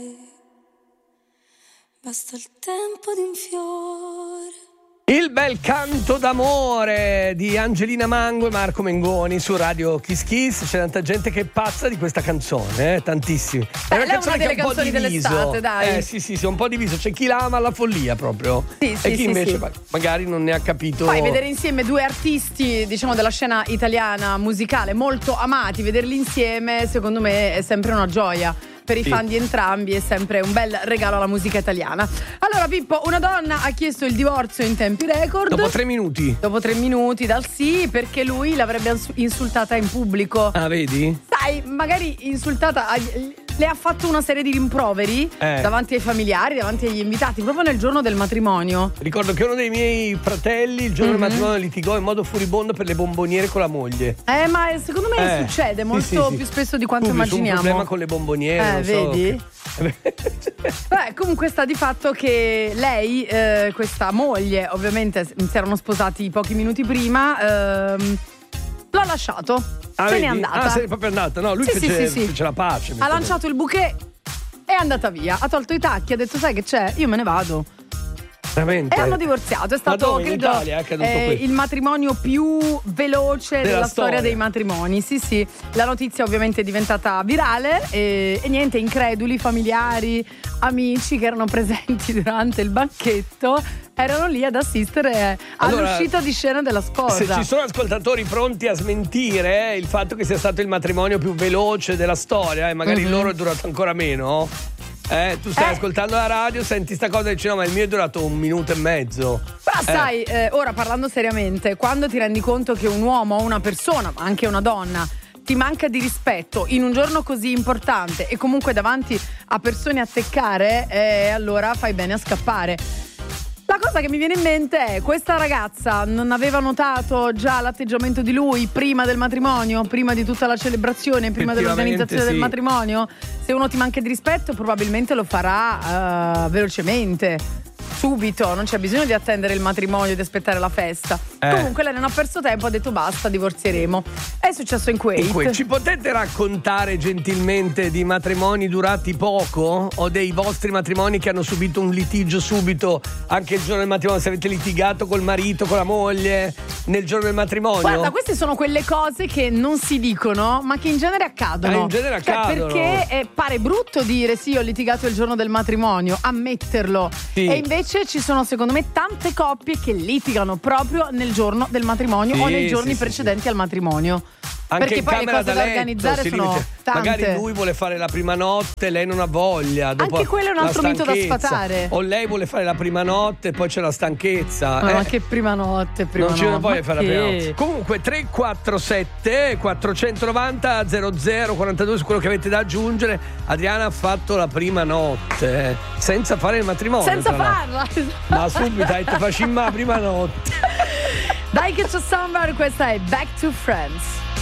Basta il tempo di un fiore. Il bel canto d'amore di Angelina Mango e Marco Mengoni su Radio Kiss Kiss. C'è tanta gente che è pazza di questa canzone, tantissimi. È una delle canzoni dell'estate, dai. Sì, un po' diviso. C'è chi la ama alla follia proprio. Sì, e chi invece sì. magari non ne ha capito. Poi vedere insieme due artisti, diciamo, della scena italiana musicale molto amati, vederli insieme, secondo me è sempre una gioia. Per i fan di entrambi è sempre un bel regalo alla musica italiana. Allora, Pippo, una donna ha chiesto il divorzio in tempi record. Dopo 3 minuti. Dopo 3 minuti dal sì, perché lui l'avrebbe insultata in pubblico. Ah, vedi? Sai, magari insultata, le ha fatto una serie di rimproveri davanti ai familiari, davanti agli invitati, proprio nel giorno del matrimonio. Ricordo che uno dei miei fratelli il giorno del matrimonio litigò in modo furibondo per le bomboniere con la moglie. Ma secondo me succede molto più spesso di quanto immaginiamo. Un problema con le bomboniere. Vedi? Beh, comunque sta di fatto che lei, questa moglie, ovviamente si erano sposati pochi minuti prima, l'ha lasciato. Se n'è andata. Se n'è proprio andata. No, lui fece la pace. Ha lanciato il bouquet e è andata via. Ha tolto i tacchi, ha detto: sai che c'è? Io me ne vado. Veramente? E hanno divorziato. È stato, credo, in Italia è accaduto questo. Il matrimonio più veloce della storia dei matrimoni. Sì. La notizia ovviamente è diventata virale e niente, increduli, familiari, amici che erano presenti durante il banchetto erano lì ad assistere all'uscita di scena della sposa. Se ci sono ascoltatori pronti a smentire il fatto che sia stato il matrimonio più veloce della storia e magari il loro è durato ancora meno, tu stai ascoltando la radio, senti sta cosa e dici no, ma il mio è durato 1 minuto e mezzo. Però sai, ora parlando seriamente, quando ti rendi conto che un uomo o una persona, ma anche una donna, ti manca di rispetto in un giorno così importante e comunque davanti a persone a teccare, allora fai bene a scappare. La cosa che mi viene in mente è: questa ragazza non aveva notato già l'atteggiamento di lui prima del matrimonio, prima di tutta la celebrazione, prima dell'organizzazione del matrimonio? Se uno ti manca di rispetto probabilmente lo farà velocemente, subito, non c'è bisogno di attendere il matrimonio, di aspettare la festa. Comunque lei non ha perso tempo, ha detto basta, divorzieremo. È successo in Kuwait. Ci potete raccontare gentilmente di matrimoni durati poco o dei vostri matrimoni che hanno subito un litigio subito anche il giorno del matrimonio? Se avete litigato col marito, con la moglie nel giorno del matrimonio? Guarda, queste sono quelle cose che non si dicono ma che in genere accadono. In genere accadono. Perché pare brutto dire sì, ho litigato il giorno del matrimonio, ammetterlo. E invece ci sono secondo me tante coppie che litigano proprio nel giorno del matrimonio o nei giorni precedenti al matrimonio. Anche perché poi le cose da organizzare sono tante. Magari lui vuole fare la prima notte, lei non ha voglia. Dopo anche quello è un altro mito da sfatare. O lei vuole fare la prima notte, poi c'è la stanchezza. Ma che prima notte? Non ce ne puoi fare la prima notte. Comunque 347 490 0042 su quello che avete da aggiungere. Adriana ha fatto la prima notte senza fare il matrimonio. Senza farla. Ma subito hai facimma la prima notte. Dai che c'è Summer, questa è Back to Friends.